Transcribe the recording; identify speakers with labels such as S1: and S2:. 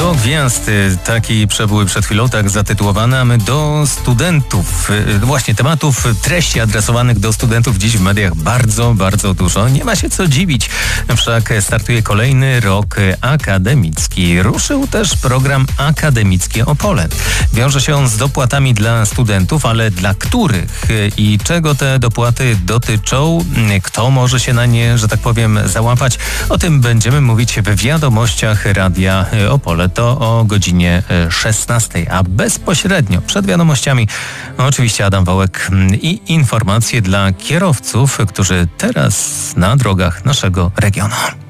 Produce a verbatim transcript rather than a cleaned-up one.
S1: Do gwiazd. Taki przebój przed chwilą, tak zatytułowany, a my do studentów. Właśnie tematów, treści adresowanych do studentów dziś w mediach bardzo, bardzo dużo. Nie ma się co dziwić. Wszak startuje kolejny rok akademicki. Ruszył też program Akademickie Opole. Wiąże się on z dopłatami dla studentów, ale dla których i czego te dopłaty dotyczą? Kto może się na nie, że tak powiem, załapać? O tym będziemy mówić w wiadomościach Radia Opole. To o godzinie szesnastej, a bezpośrednio przed wiadomościami oczywiście Adam Wałek i informacje dla kierowców, którzy teraz na drogach naszego regionu.